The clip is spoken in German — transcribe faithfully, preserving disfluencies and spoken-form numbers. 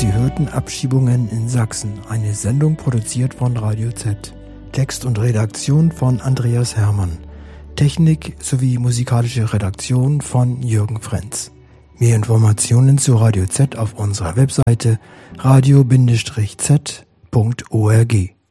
Sie hörten Abschiebungen in Sachsen, eine Sendung produziert von Radio Z. Text und Redaktion von Andreas Hermann. Technik sowie musikalische Redaktion von Jürgen Frenz. Mehr Informationen zu Radio Z auf unserer Webseite radio Bindestrich z Punkt org.